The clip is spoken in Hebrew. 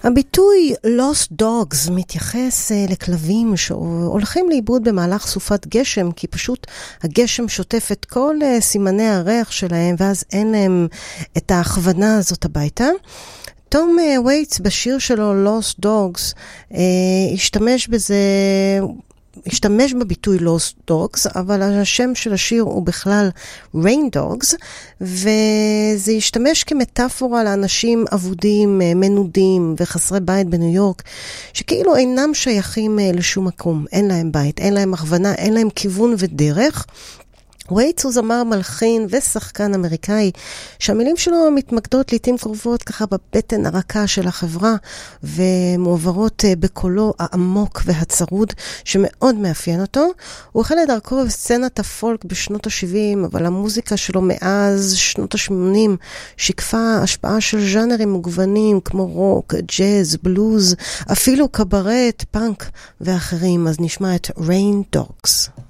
הביטוי Lost Dogs מתייחס לכלבים שהולכים לאיבוד במהלך סופת גשם, כי פשוט הגשם שוטף את כל סימני הריח שלהם, ואז אין להם את ההכוונה הזאת הביתה. תום וייטס בשיר שלו Lost Dogs השתמש בביטוי Lost Dogs, אבל השם של השיר הוא בכלל Rain Dogs, וזה השתמש כמטאפורה לאנשים אבודים, מנודים וחסרי בית בניו יורק, שכאילו אינם שייכים לשום מקום, אין להם בית, אין להם הכוונה, אין להם כיוון ודרך. וייטס הוא זמר מלחין ושחקן אמריקאי שהמילים שלו מתמקדות לעתים קרובות ככה בבטן הרכה של החברה ומועברות בקולו העמוק והצרוד שמאוד מאפיין אותו. הוא החל לדרכו בסצנת הפולק בשנות ה-70, אבל המוזיקה שלו מאז שנות ה-80 שיקפה השפעה של ז'אנרים מגוונים כמו רוק, ג'אז, בלוז, אפילו קברט, פאנק ואחרים. אז נשמע את Rain Dogs.